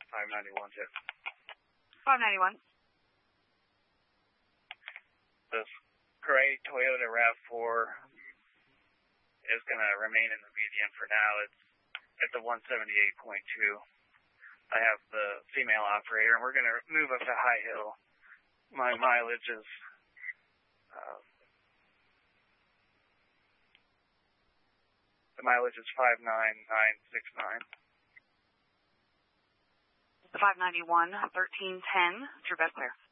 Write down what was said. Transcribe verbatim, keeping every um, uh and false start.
five ninety-one too. five ninety-one. This gray Toyota RAV four is going to remain in the median for now. It's it's a one seventy-eight point two. I have the female operator, and we're going to move up to High Hill. My mileage is uh, the mileage is five nine nine six nine. five ninety-one, thirteen ten, it's your best clear.